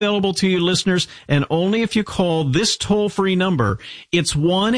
available to you listeners, and only if you call this toll-free number. It's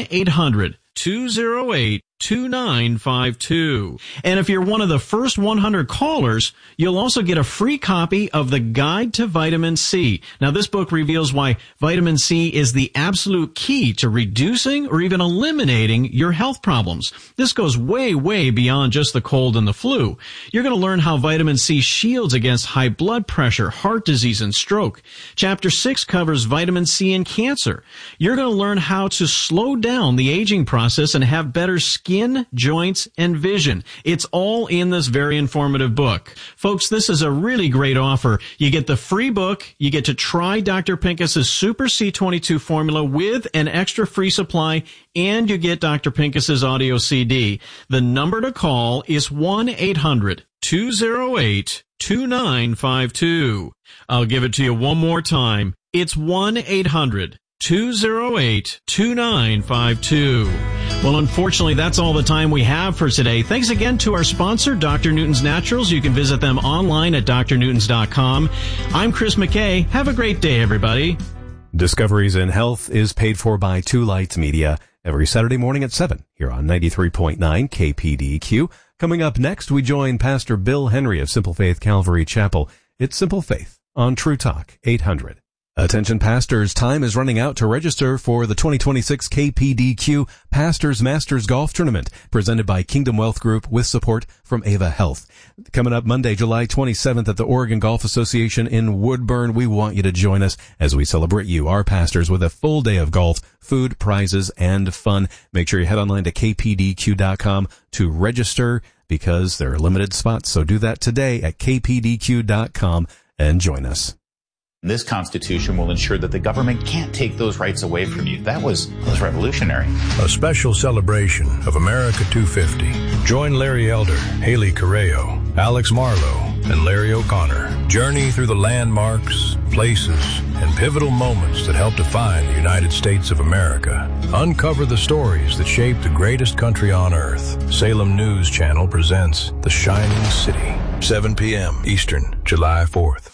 1-800-208-2952. And if you're one of the first 100 callers, you'll also get a free copy of the Guide to Vitamin C. Now, this book reveals why vitamin C is the absolute key to reducing or even eliminating your health problems. This goes way, way beyond just the cold and the flu. You're going to learn how vitamin C shields against high blood pressure, heart disease, and stroke. Chapter 6 covers vitamin C and cancer. You're going to learn how to slow down the aging process and have better skin, joints, and vision. It's all in this very informative book. Folks, this is a really great offer. You get the free book, you get to try Dr. Pincus's Super C22 formula with an extra free supply, and you get Dr. Pincus's audio CD. The number to call is 1-800-208-2952. I'll give it to you one more time. It's 1-800-208-2952. Well, unfortunately, that's all the time we have for today. Thanks again to our sponsor, Dr. Newton's Naturals. You can visit them online at drnewtons.com. I'm Chris McKay. Have a great day, everybody. Discoveries in Health is paid for by Two Lights Media every Saturday morning at 7 here on 93.9 KPDQ. Coming up next, we join Pastor Bill Henry of Simple Faith Calvary Chapel. It's Simple Faith on True Talk 800. Attention pastors, time is running out to register for the 2026 KPDQ Pastors Masters Golf Tournament presented by Kingdom Wealth Group with support from Ava Health. Coming up Monday, July 27th at the Oregon Golf Association in Woodburn. We want you to join us as we celebrate you, our pastors, with a full day of golf, food, prizes, and fun. Make sure you head online to kpdq.com to register because there are limited spots. So do that today at kpdq.com and join us. This Constitution will ensure that the government can't take those rights away from you. That was revolutionary. A special celebration of America 250. Join Larry Elder, Haley Correo, Alex Marlowe, and Larry O'Connor. Journey through the landmarks, places, and pivotal moments that help define the United States of America. Uncover the stories that shaped the greatest country on earth. Salem News Channel presents The Shining City. 7 p.m. Eastern, July 4th.